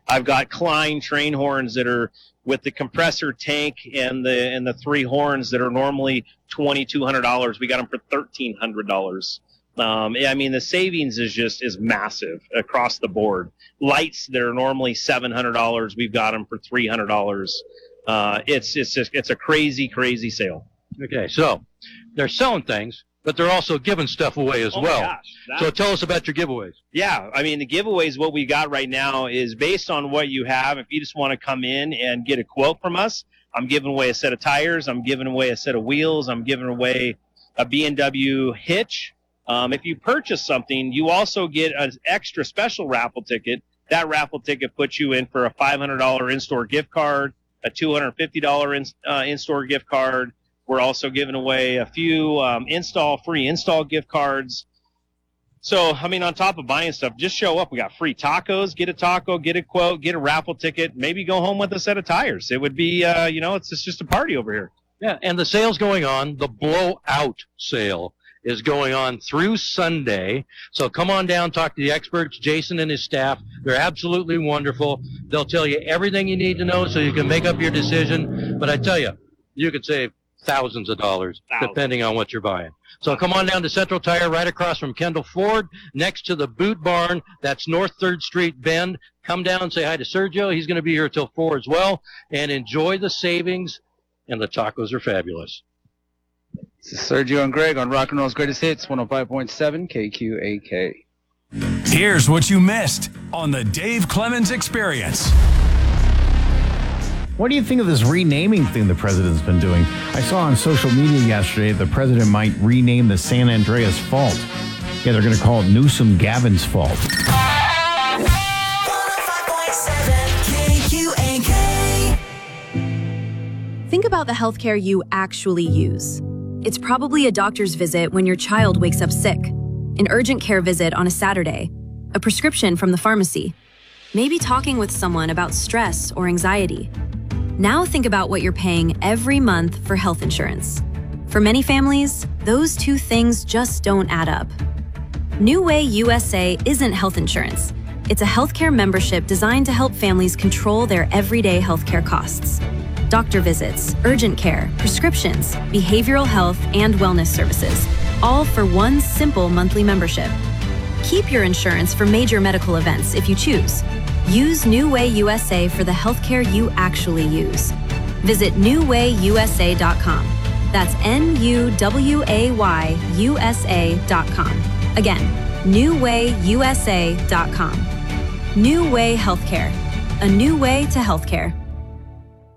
I've got Klein train horns that are with the compressor tank and the 3 horns that are normally $2,200. We got them for $1,300. I mean, the savings is massive across the board. Lights that are normally $700, we've got them for $300. It's a crazy sale. Okay, so they're selling things, but they're also giving stuff away as well. Gosh, so tell us about your giveaways. Yeah, I mean, the giveaways, what we got right now is based on what you have. If you just want to come in and get a quote from us, I'm giving away a set of tires. I'm giving away a set of wheels. I'm giving away a B&W hitch. If you purchase something, you also get an extra special raffle ticket. That raffle ticket puts you in for a $500 in-store gift card, a $250 in-store gift card. We're also giving away a few free install gift cards. So, I mean, on top of buying stuff, just show up. We got free tacos. Get a taco, get a quote, get a raffle ticket, maybe go home with a set of tires. It would be, it's just a party over here. Yeah, and the sale's going on. The blowout sale is going on through Sunday. So come on down, talk to the experts, Jason and his staff. They're absolutely wonderful. They'll tell you everything you need to know so you can make up your decision. But I tell you, you could save thousands of dollars depending on what you're buying. So come on down to Central Tire right across from Kendall Ford next to the Boot Barn. That's North 3rd Street Bend. Come down and say hi to Sergio. He's going to be here till 4 as well. And enjoy the savings, and the tacos are fabulous. This is Sergio and Greg on Rock and Roll's Greatest Hits, 105.7 KQAK. Here's what you missed on the Dave Clemens Experience. What do you think of this renaming thing the president's been doing? I saw on social media yesterday the president might rename the San Andreas Fault. Yeah, they're going to call it Newsom-Gavin's Fault. 105.7 KQAK. Think about the healthcare you actually use. It's probably a doctor's visit when your child wakes up sick, an urgent care visit on a Saturday, a prescription from the pharmacy, maybe talking with someone about stress or anxiety. Now think about what you're paying every month for health insurance. For many families, those two things just don't add up. New Way USA isn't health insurance. It's a healthcare membership designed to help families control their everyday healthcare costs. Doctor visits, urgent care, prescriptions, behavioral health, and wellness services, all for one simple monthly membership. Keep your insurance for major medical events if you choose. Use New Way USA for the healthcare you actually use. Visit newwayusa.com. That's NUWAYUSA.com. Again, newwayusa.com. New Way Healthcare. A new way to healthcare.